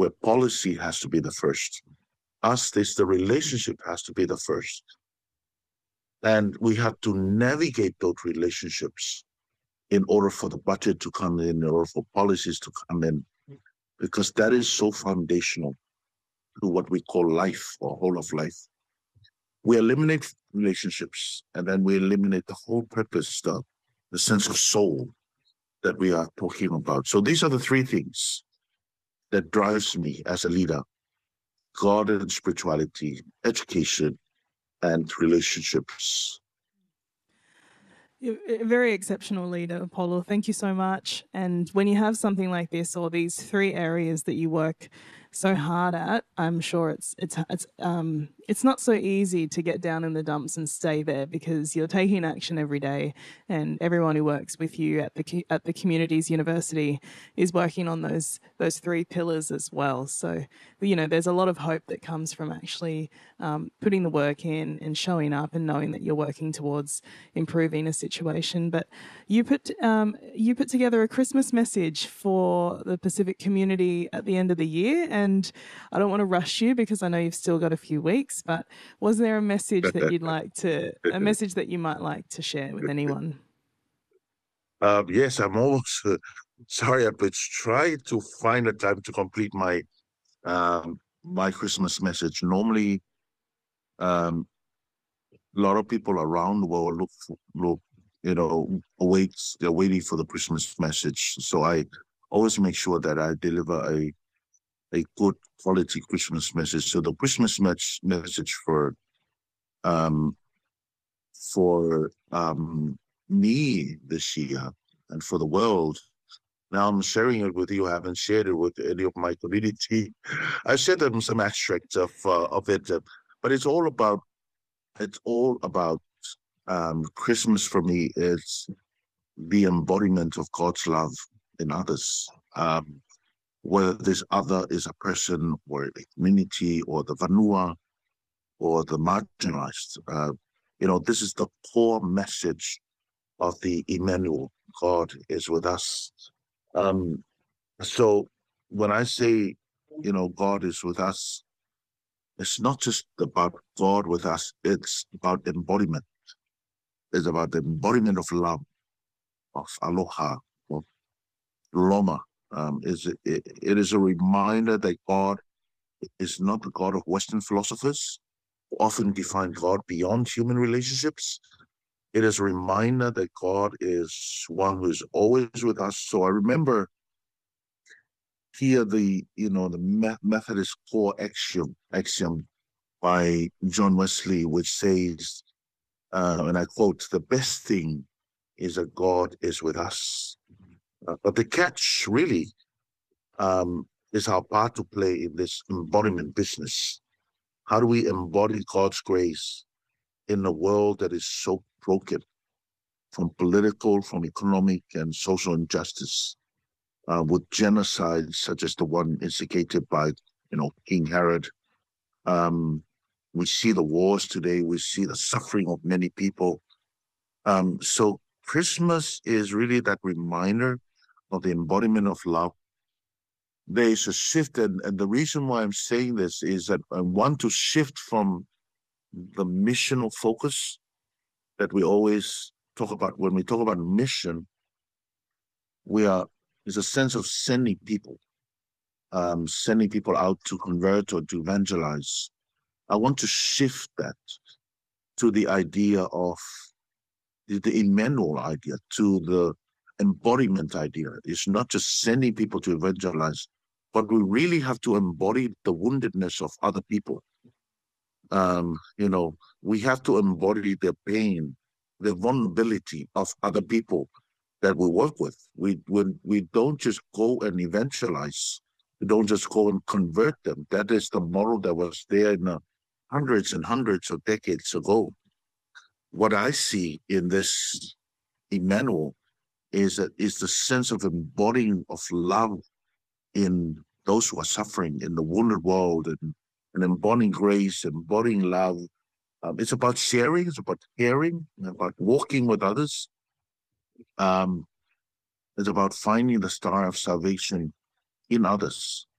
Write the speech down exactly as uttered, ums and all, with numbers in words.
where policy has to be the first. Us, this, the relationship has to be the first. And we have to navigate those relationships in order for the budget to come in, in order for policies to come in, because that is so foundational to what we call life or whole of life. We eliminate relationships, and then we eliminate the whole purpose, the, the sense of soul that we are talking about. So these are the three things that drives me as a leader: God and spirituality, education, and relationships. You're a very exceptional leader, Paulo. Thank you so much. And when you have something like this, or these three areas that you work so hard at, I'm sure it's it's it's um it's not so easy to get down in the dumps and stay there, because you're taking action every day, and everyone who works with you at the at the communities university is working on those those three pillars as well. So, you know, there's a lot of hope that comes from actually um, putting the work in and showing up and knowing that you're working towards improving a situation. But you put um, you put together a Christmas message for the Pacific community at the end of the year, and I don't want to rush you because I know you've still got a few weeks, but was there a message that you'd like to, a message that you might like to share with anyone? Um, yes, I'm almost, uh, sorry, I've been trying to find a time to complete my um, my Christmas message. Normally, um, a lot of people around the world look, for, look, you know, wait, they're waiting for the Christmas message. So I always make sure that I deliver a a good quality Christmas message. So the Christmas mes- message for um, for um, me this year and for the world. Now I'm sharing it with you. I haven't shared it with any of my community. I shared them some extracts of uh, of it, uh, but it's all about it's all about um, Christmas for me. It's the embodiment of God's love in others. Um, whether this other is a person or a community or the Vanua or the marginalized. Uh, you know, this is the core message of the Emmanuel. God is with us. Um, so when I say, you know, God is with us, it's not just about God with us, it's about embodiment. It's about the embodiment of love, of aloha, of loma. Um, is it, it is a reminder that God is not the God of Western philosophers who often define God beyond human relationships. It is a reminder that God is one who is always with us. So I remember here the, you know, the Methodist core axiom, axiom by John Wesley, which says, uh, and I quote, "The best thing is that God is with us." Uh, but the catch really um, is our part to play in this embodiment business. How do we embody God's grace in a world that is so broken, from political, from economic and social injustice, uh, with genocide such as the one instigated by, you know, King Herod? Um, we see the wars today. We see the suffering of many people. Um, so Christmas is really that reminder of the embodiment of love. There is a shift, and, and the reason why I'm saying this is that I want to shift from the missional focus that we always talk about. When we talk about mission, we are, there's a sense of sending people, um, sending people out to convert or to evangelize. I want to shift that to the idea of the, the Emmanuel idea, to the embodiment idea. It's not just sending people to evangelize, but we really have to embody the woundedness of other people. Um, you know, we have to embody the pain, the vulnerability of other people that we work with. We when we don't just go and evangelize, we don't just go and convert them. That is the model that was there in the hundreds and hundreds of decades ago. What I see in this Emmanuel is that is the sense of embodying of love in those who are suffering in the wounded world, and, and embodying grace, embodying love. Um, it's about sharing, it's about caring, about walking with others. Um, it's about finding the star of salvation in others.